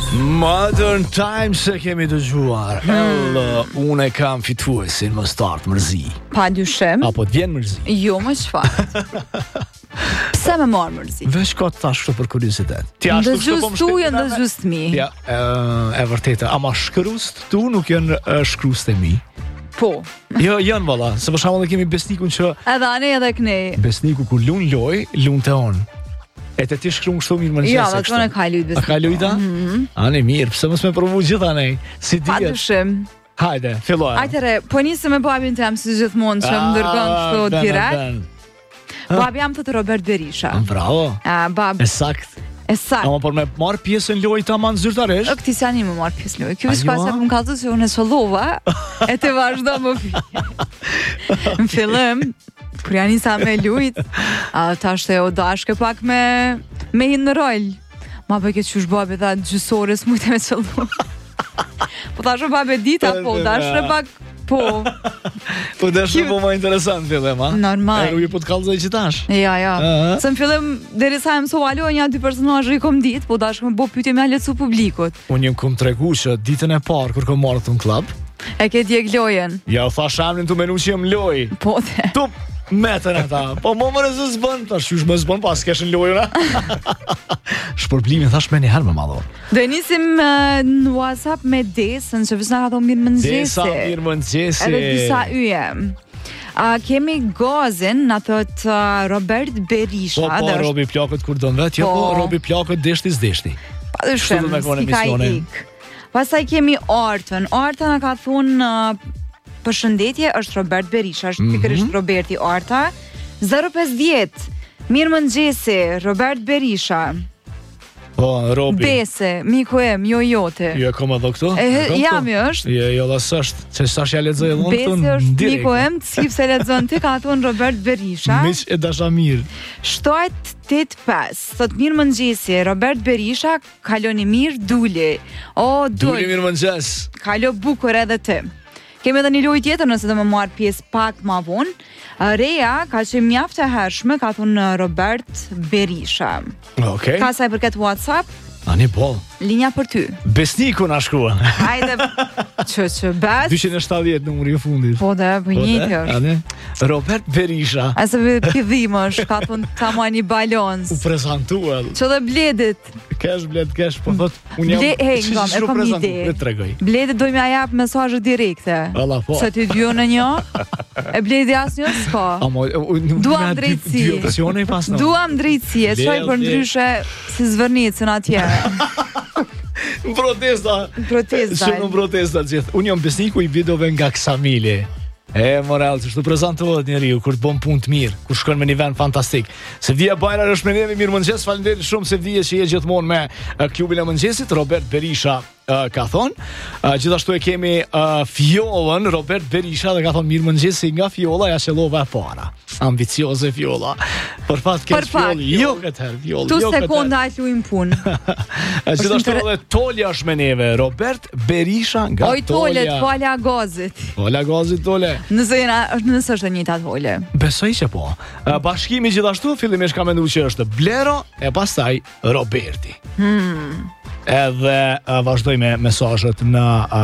Modern Times e kemi dëgjuar. Unë e kam fituesin më start mërzi. Pa dyshim. Apo t'vjen mërzi? Jo më çfarë. Pse më marr mërzi? Veç ka të thash kështu për kuriozitet. Ti ashtu kështu po më shkruaj dhe just mi. Ja, e vërtetë, ama shkrust tu nuk janë shkrust e mi. Po. Jo, janë valla, se për shembull kemi Besnikun që edhe ane edhe kënej. Besniku kur lun loj, lun te on. E të ti shkruan kështu mirë më njëse. Ja, dhe të ka lujt Besniku. A ka lujta? Ane mirë, pse mos me provu gjitha nej? Si dihet? Pa dyshim. Hajde, filloj. Ajtere, po nisëm me babin tem si gjithmonë që më dërgon kështu direkt. Babi jam thëtë Robert Berisha. Bravo. Bab. E sakt. Ama por me marë pjesën lojë ta manë zyrtaresht? Këti se ani me marë pjesën lojë. Kjo shka se më ka të që unë e solova, e të vazhdo më pi. Në fillim, kur janë njësa me lujt, ta shte o dashke pak me hinë në rol. Ma për këtë qysh babi dha gjysores mujtë me qëllu. Po ta shë babi dita, po dashre pak, po. Po dashre po më interesant fillim, a? Normal. E uji po t'kallëzaj që tash? Ja. Se në fillim, deri sa e mëso alo, një dy personazhe i kom dit, po dashke me bo pyetje me lecu publikut. Unë kom tregu që ditën e parë, kur kom marrë të në klub, e ke djeg lojen. Ja, u thash emrin të menu që jem loj. Po dhe. Tu metën e ta. Po më mërë zë zbën, tash qysh më zbën, pas keshin lojën, a? Shpërblimin thash me njëherë me madhor. Do nisim në WhatsApp me Desën, që vësna ka thonë mirë mëngjesi. Desa mirë mëngjesi. Edhe disa yje. Kemi Gazin, në thot Robert Berisha. Po, Robi plakët kur do në vetë, po, Robi plakët deshti s'deshti. Pa dëshem, s'ki ka i ik. Pasaj kemi Artën. Artën ka thonë përshëndetje, është Robert Berisha, është pikërisht Roberti Arta. 050, mirë mëngjesi, Robert Berisha. Po, Robi. Bese, miku em, jo jote. Jo e kom edhe këtu? Jam jo është. Jo dhe sështë, që sash ja ledzoj edhe Bese është miku em, të skip se ledzon ti, ka thonë Robert Berisha. Miq e dasha mirë. 785, thot mirë mëngjesi, Robert Berisha, kaloni mirë, duli. O, duli mirë mëngjes. Kalo bukur edhe ti. Kemi edhe një lojë tjetër nëse do më marr pjesë pak ma vonë. Reja ka që mjaft e hershme, ka thonë Robert Berisha. Okej. Ka sa i përket WhatsApp? Ani po. Linja për ty. Besniku na shkrua. Hajde. Që bes. 270 numri i fundit. Po dhe, po njëti është. Robert Berisha. Ase pidhim është, ka thonë ta ma një balons. U prezentua. Që dhe Bledit. Kesh, po thot, unë jam... e kom ide. Bledit doj me ajap mesazhe direkte. Allah, po. Se ti dio në një, e Bledi asë një s'ka. Duam drejtësi. Dy opcione i pas në. Duam drejtësi, e qoj për ndryshe si zvernicën atje. Protesta. Shumë protesta gjithë. Unë jam Besniku i videove nga Ksamili. Moral, që shtu prezentohet njeriu kur të bën punë të mirë, kur shkon me një vend fantastik. Se vija Bajrar është me neve, mirë mëngjes, faleminderit shumë se vije që je gjithmonë me klubin e mëngjesit. Robert Berisha ka thonë. Gjithashtu e kemi Fiollën, Robert Berisha, dhe ka thonë mirë mëngjesi nga Fiolla, ja qellova e para. Ambicioze Fiolla. Për fat keq Fiolli, jo këtë herë Fiolli. Tu sekonda e luajm punë. Gjithashtu edhe Tolja është me neve, Robert Berisha nga Tolja. Tola Gazit. Tola Gazit, Tole. Nëse është e njëjta Tole. Besoj që po. Bashkimi gjithashtu fillimisht ka menduar që është Blero e pastaj Roberti. Edhe vazhdoj me mesazhet në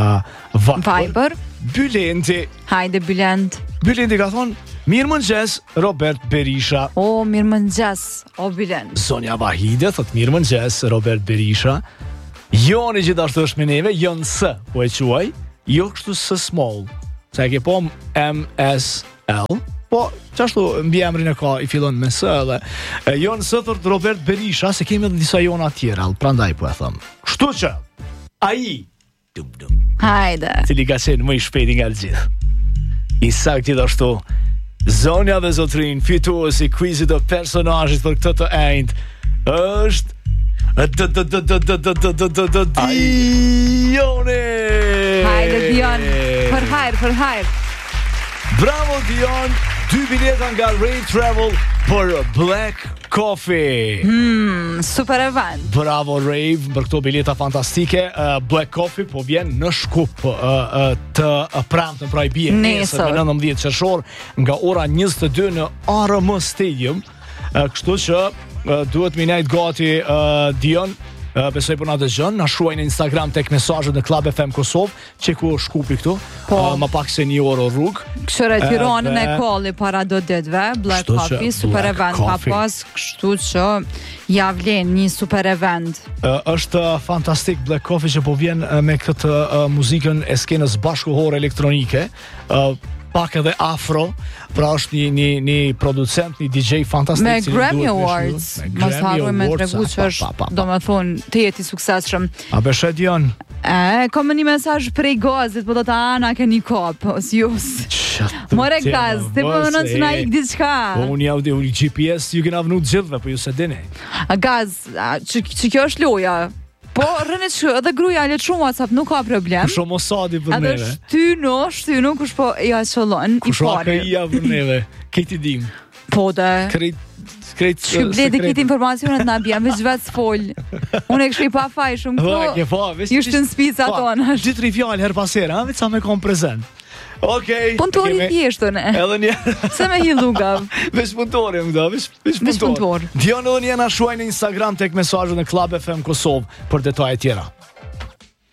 Viber. Bylenti. Hajde Bylent. Bylenti ka thonë mirë mëngjes Robert Berisha. O, mirë mëngjes, o Bylent. Sonja Vahide thot mirë mëngjes Robert Berisha. Joni gjithashtu është me neve, Jon S, po e quaj, jo kështu S small. Se e ke po MSL, po qashtu mbi emrin e ka i fillon me S edhe. Jon S thot Robert Berisha, se kemi edhe disa jona tjera, prandaj po e thëm. Kështu që ai Hajde. Cili ka qenë më i shpejti nga gjithë. I sakt gjithashtu zonja dhe zotrin fituesi quizit të personazhit për këtë të enjtë është Dione. Hajde Dion, për hajr. Bravo Dion, 2 bileta nga Ray Travel për Black Coffee. Super event. Bravo Rave për këto bileta fantastike. Black Coffee po vjen në Shkup të premten, pra i bie nesër me 19 qershor nga ora 22 në ARM Stadium. Kështu që duhet mi nejt gati Dion besoj për na dëgjon, na shkruaj në Instagram tek mesazhet në Club FM Kosovë, që ku është Shkupi këtu. Më pak se një orë rrugë. Këshire Tiranën e kolli para do ditëve, Black Coffee, super event ka pas, kështu që ja vlen një super event. Është fantastik Black Coffee që po vjen me këtë muzikën e skenës bashkëkohore elektronike, pak edhe afro, pra është një producent, një DJ fantastik. Me Grammy Awards, mos harroj me tregu që është, do me thonë, të jeti suksesshëm. A beshet janë? Kom një mesazh prej gazit, po do ta ana ke një kop, ose jus. More gaz, ti po mënon që na ik diçka. Po unë jau dhe GPS ju kena vënë gjithve, po ju se dini. Gaz, që kjo është loja. Po, rënit që edhe gruja le shumë WhatsApp, nuk ka problem. Kusho Mosadi për neve. Edhe shtynu, kush po ja qëllon, i pari. Kusho AKI-a për neve, këti dim. Po dhe. Krejt shkybleti këtë informacionet na bjem, veç vetë s'fol. Unë e këshri pa fajshëm, po, jushtë në spica tonë. 2-3 fjallë her pasera, veç sa me kom prezent. Okej. Puntori thjeshtën. Edhe një. Se me hillugav. Veç puntori më këta, veç puntor. Dionë edhe një na shuaj në Instagram tek mesazhet në Club FM Kosovë për detaje tjera.